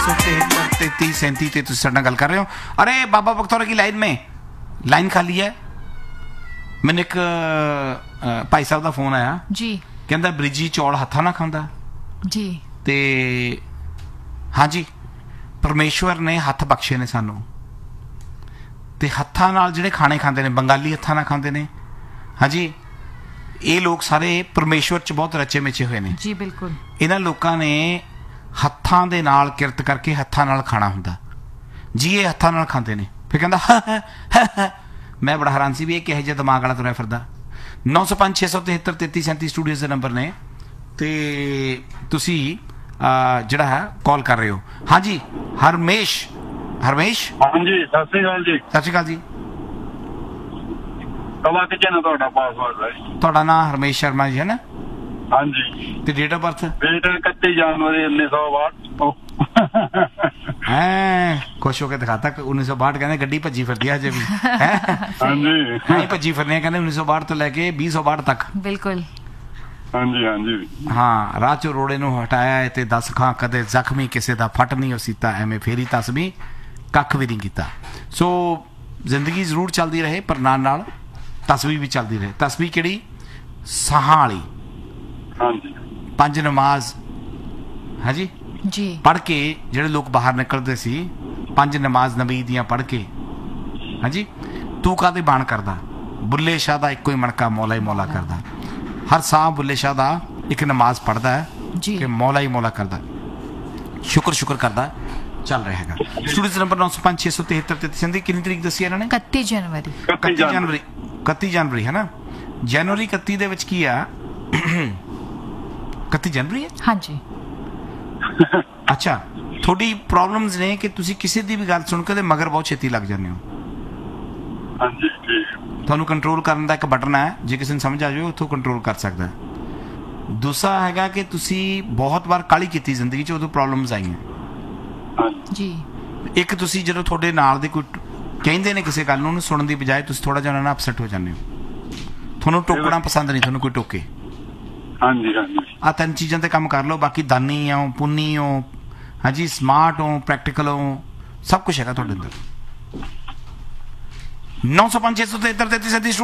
33 ਤੇ ਤੁਸੀਂ ਸਾਡੇ ਨਾਲ ਗੱਲ ਕਰ ਰਹੇ ਹੋ। ਅਰੇ ਬਾਬਾ ਬਖਤੌਰ ਕੀ ਲਾਈਨ ਖਾਲੀ ਹੈ। ਮੈਨੂੰ ਇੱਕ ਭਾਈ ਸਾਹਿਬ ਦਾ ਫੋਨ ਆਇਆ ਜੀ, ਕਹਿੰਦਾ ਬ੍ਰਿਜੀ ਚੌਲ ਹੱਥਾਂ ਨਾਲ ਖਾਂਦਾ ਜੀ, ਤੇ ਹਾਂਜੀ ਪਰਮੇਸ਼ਵਰ ਨੇ ਹੱਥ ਬਖਸ਼ੇ ਨੇ ਸਾਨੂੰ, ਤੇ ਹੱਥਾਂ ਨਾਲ ਜਿਹੜੇ ਖਾਣੇ ਖਾਂਦੇ ਨੇ ਬੰਗਾਲੀ ਹੱਥਾਂ ਨਾਲ ਖਾਂਦੇ ਨੇ। ਹਾਂਜੀ, ਇਹ ਲੋਕ ਸਾਰੇ ਪਰਮੇਸ਼ਵਰ 'ਚ ਬਹੁਤ ਰਚੇ ਮਿਚੇ ਹੋਏ ਨੇ ਜੀ, ਬਿਲਕੁਲ। ਇਹਨਾਂ ਲੋਕਾਂ ਨੇ ਹੱਥਾਂ ਦੇ ਨਾਲ ਕਿਰਤ ਕਰਕੇ ਹੱਥਾਂ ਨਾਲ ਖਾਣਾ ਹੁੰਦਾ ਜੀ। ਇਹ ਹੱਥਾਂ ਨਾਲ ਖਾਂਦੇ ਨੇ। ਫਿਰ ਕਹਿੰਦਾ ਮੈਂ ਬੜਾ ਹੈਰਾਨ ਸੀ ਵੀ ਇਹ ਕਿਹੋ ਜਿਹਾ ਦਿਮਾਗ ਵਾਲਾ ਤੁਰਿਆ ਫਿਰਦਾ। 905 673 3337 ਸਟੂਡੀਓਜ਼ ਦੇ ਨੰਬਰ ਨੇ ਤੇ ਤੁਸੀਂ ਜਿਹੜਾ ਹੈ ਕਾਲ ਕਰ ਰਹੇ ਹੋ। ਹਾਂਜੀ ਹਰਮੇਸ਼ ਹਾਂਜੀ, ਸਤਿ ਸ਼੍ਰੀ ਅਕਾਲ ਜੀ। ਸਤਿ ਸ਼੍ਰੀ ਅਕਾਲ ਜੀ। ਕਵਾ ਕਿ ਜਨਾ ਤੁਹਾਡਾ ਪਾਸਵਰਡ ਹੈ? ਤੁਹਾਡਾ ਨਾਮ ਹਰਮੇਸ਼ ਸ਼ਰਮਾ ਜੀ ਹੈ ਨਾ? ਹਾਂਜੀ। ਤੇ ਡੇਟ ਆਫ ਬਰਥ? ਡੇਟ 31 ਜਨਵਰੀ 1962। ਖੁਸ਼ ਹੋ ਕੇ ਦਿਖਾਤਾ 1962 ਕਹਿੰਦੇ ਗੱਡੀ ਭੱਜੀ ਫਿਰਦੀ ਹੈ ਹਜੇ ਵੀ। ਹਾਂਜੀ, ਭੱਜੀ ਫਿਰਨੀ ਹੈ ਕਹਿੰਦੇ 1962 ਤੋਂ ਲੈ ਕੇ 2062 ਤੱਕ। ਬਿਲਕੁਲ। ਹਾਂਜੀ ਹਾਂਜੀ। ਹਾਂ, ਰਾਹ ਚੋਂ ਰੋੜੇ ਨੂੰ ਹਟਾਇਆ ਤੇ 10 ਖਾਂ ਕਦੇ ਜ਼ਖਮੀ ਕਿਸੇ ਦਾ ਫਟ ਨਹੀਂ ਸੀਤਾ, ਐਵੇਂ ਫੇਰੀ ਤਸਬੀ ਕੱਖ ਵੀ ਨਹੀਂ ਕੀਤਾ। ਸੋ ਜ਼ਿੰਦਗੀ ਜ਼ਰੂਰ ਚੱਲਦੀ ਰਹੇ ਪਰ ਨਾਲ ਨਾਲ ਤਸਬੀ ਵੀ ਚੱਲਦੀ ਰਹੇ। ਤਸਬੀ ਕਿਹੜੀ? ਸਾਹਾਂ ਵਾਲੀ। ਹਾਂਜੀ। 5 ਨਮਾਜ਼ ਹਾਂਜੀ ਜੀ, ਪੜ੍ਹ ਕੇ ਜਿਹੜੇ ਲੋਕ ਬਾਹਰ ਨਿਕਲਦੇ ਸੀ 5 ਨਮਾਜ਼ ਨਬੀ ਦੀਆਂ ਪੜ੍ਹ ਕੇ। ਹਾਂਜੀ, ਤੂੰ ਕਾਹਦੇ ਬਾਣ ਕਰਦਾ? ਬੁੱਲੇ ਸ਼ਾਹ ਦਾ ਇੱਕੋ ਹੀ ਮਣਕਾ ਮੌਲਾ ਹੀ ਮੌਲਾ ਕਰਦਾ। ਹਰ ਸਾਹ ਬੁੱਲੇ ਸ਼ਾਹ ਦਾ ਇੱਕ ਨਮਾਜ਼ ਪੜ੍ਹਦਾ ਹੈ ਜੀ, ਕਿ ਮੌਲਾ ਹੀ ਮੌਲਾ ਕਰਦਾ, ਸ਼ੁਕਰ ਕਰਦਾ ਚੱਲ ਰਿਹਾ ਹੈਗਾ। ਸਟੂਡੀਓ ਨੰਬਰ 905 673 33 ਕਿੰਨੀ ਤਰੀਕ ਦੱਸੀ ਇਹਨਾਂ ਨੇ? 31 ਜਨਵਰੀ। 31 ਜਨਵਰੀ ਹੈ ਨਾ? ਜਨਵਰੀ 31 ਦੇ ਵਿੱਚ ਕੀ ਆ? 31 ਜਨਵਰੀ ਹੈ। ਹਾਂਜੀ। ਅੱਛਾ, ਤੁਹਾਡੀ ਪ੍ਰੋਬਲਮਸ ਨੇ ਕਿ ਤੁਸੀਂ ਕਿਸੇ ਦੀ ਵੀ ਗੱਲ ਸੁਣ ਕੇ ਮਗਰ ਬਹੁਤ ਛੇਤੀ ਲੱਗ ਜਾਂਦੇ ਹੋ। ਹਾਂਜੀ, ਠੀਕ। ਤੁਹਾਨੂੰ ਕੰਟਰੋਲ ਕਰਨ ਦਾ ਇੱਕ ਬਟਨ ਹੈ, ਜੇ ਕਿਸੇ ਨੂੰ ਸਮਝ ਆ ਜਾਵੇ ਉੱਥੋਂ ਕੰਟਰੋਲ ਕਰ ਸਕਦਾ। ਦੂਸਰਾ ਹੈਗਾ ਕਿ ਤੁਸੀਂ ਬਹੁਤ ਵਾਰ ਕਾਹਲੀ ਕੀਤੀ ਜ਼ਿੰਦਗੀ 'ਚ, ਉਦੋਂ ਪ੍ਰੋਬਲਮਸ ਆਈਆਂ ਜੀ। ਇੱਕ ਤੁਸੀਂ ਜਦੋਂ ਤੁਹਾਡੇ ਨਾਲ ਦੇ ਕੋਈ ਕਹਿੰਦੇ ਨੇ ਕਿਸੇ ਗੱਲ ਨੂੰ, ਉਹਨੂੰ ਸੁਣਨ ਦੀ ਬਜਾਏ ਤੁਸੀਂ ਥੋੜਾ ਜਿਹਾ ਉਹਨਾਂ ਨਾਲ ਅਪਸੈਟ ਹੋ ਜਾਂਦੇ ਹੋ। ਤੁਹਾਨੂੰ ਟੋਕਣਾ ਪਸੰਦ ਨਹੀਂ, ਤੁਹਾਨੂੰ ਕੋਈ ਟੋਕੇ। ਹਾਂਜੀ ਹਾਂਜੀ। ਆ 3 ਚੀਜ਼ਾਂ ਤੇ ਕੰਮ ਕਰ ਲਓ, ਬਾਕੀ ਦਾਨੀ ਹੋ, ਪੁੰਨੀ ਹੋ, ਹਾਂਜੀ ਸਮਾਰਟ ਹੋ, ਪ੍ਰੈਕਟੀਕਲ ਹੋ, ਸਭ ਕੁਛ ਹੈਗਾ ਤੁਹਾਡੇ ਅੰਦਰ। 905 673 33